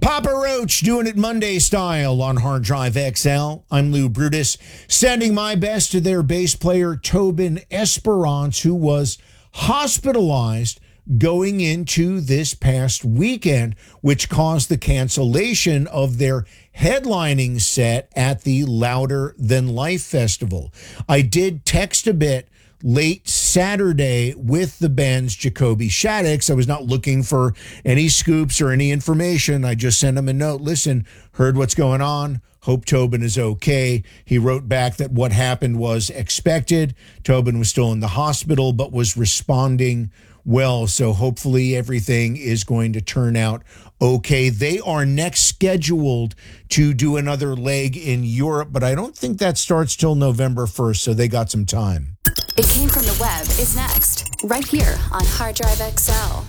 Papa Roach doing it Monday style on Hard Drive XL. I'm Lou Brutus, sending my best to their bass player Tobin Esperance, who was hospitalized going into this past weekend, which caused the cancellation of their headlining set at the Louder Than Life Festival. I did text a bit late Saturday with the band's Jacoby Shaddix. I was not looking for any scoops or any information. I just sent him a note. Listen, heard what's going on. Hope Tobin is okay. He wrote back that what happened was expected. Tobin was still in the hospital, but was responding well. So hopefully everything is going to turn out okay. They are next scheduled to do another leg in Europe, but I don't think that starts till November 1st, so they got some time. It Came From the Web is next, right here on Hard Drive XL.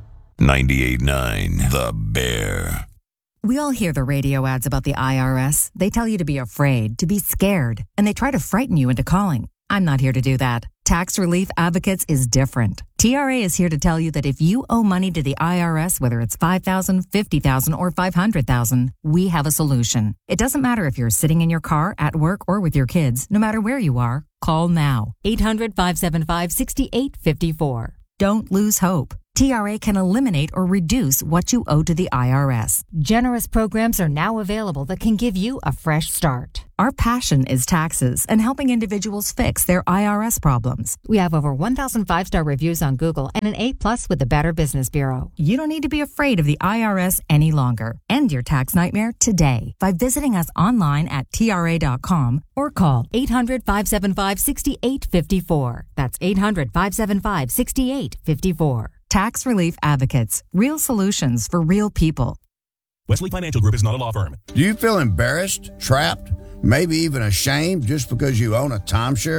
98.9 The Bear. We all hear the radio ads about the IRS. They tell you to be afraid, to be scared, and they try to frighten you into calling. I'm not here to do that. Tax Relief Advocates is different. TRA is here to tell you that if you owe money to the IRS, whether it's $5,000, $50,000, or $500,000, we have a solution. It doesn't matter if you're sitting in your car, at work, or with your kids. No matter where you are, call now. 800-575-6854. Don't lose hope. TRA can eliminate or reduce what you owe to the IRS. Generous programs are now available that can give you a fresh start. Our passion is taxes and helping individuals fix their IRS problems. We have over 1,000 5-star reviews on Google and an A+ with the Better Business Bureau. You don't need to be afraid of the IRS any longer. End your tax nightmare today by visiting us online at TRA.com or call 800-575-6854. That's 800-575-6854. Tax Relief Advocates. Real solutions for real people. Wesley Financial Group is not a law firm. Do you feel embarrassed, trapped, maybe even ashamed just because you own a timeshare?